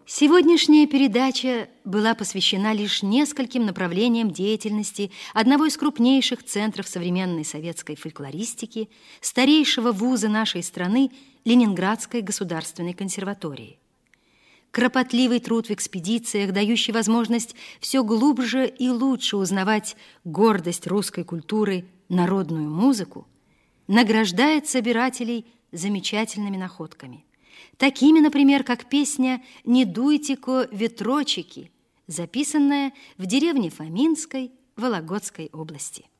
Сегодняшняя передача была посвящена лишь нескольким направлениям деятельности одного из крупнейших центров современной советской фольклористики, старейшего вуза нашей страны Ленинградской государственной консерватории. Кропотливый труд в экспедициях, дающий возможность все глубже и лучше узнавать гордость русской культуры, народную музыку, награждает собирателей замечательными находками. Такими, например, как песня «Не дуйте-ко ветрочики», записанная в деревне Фоминской Вологодской области.